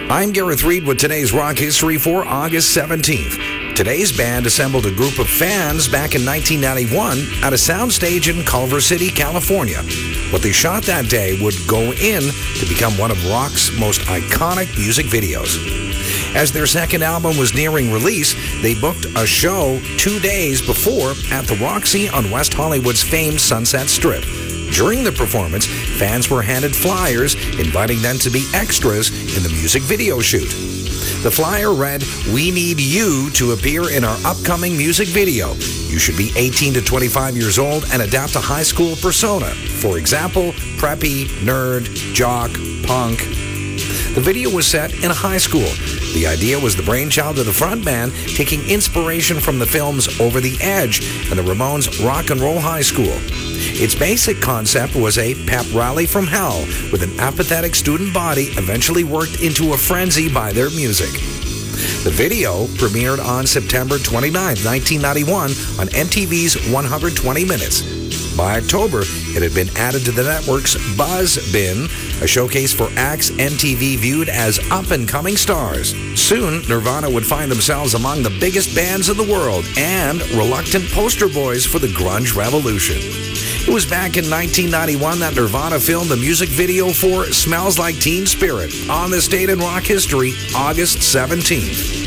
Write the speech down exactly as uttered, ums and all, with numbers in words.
I'm Gareth Reed with today's rock history for August seventeenth. Today's band assembled a group of fans back in nineteen ninety-one at a soundstage in Culver City, California. What they shot that day would go in to become one of rock's most iconic music videos. As their second album was nearing release, they booked a show two days before at the Roxy on West Hollywood's famed Sunset Strip. During the performance, fans were handed flyers inviting them to be extras in the music video shoot. The flyer read, "We need you to appear in our upcoming music video. You should be eighteen to twenty-five years old and adapt a high school persona. For example, preppy, nerd, jock, punk." The video was set in a high school. The idea was the brainchild of the frontman, taking inspiration from the films Over the Edge and the Ramones' Rock and Roll High School. Its basic concept was a pep rally from hell, with an apathetic student body eventually worked into a frenzy by their music. The video premiered on September twenty-ninth, nineteen ninety-one on M T V's one hundred twenty minutes. By October, it had been added to the network's Buzz Bin, a showcase for acts M T V viewed as up-and-coming stars. Soon, Nirvana would find themselves among the biggest bands in the world and reluctant poster boys for the grunge revolution. It was back in nineteen ninety-one that Nirvana filmed the music video for Smells Like Teen Spirit. On this date in rock history, August seventeenth.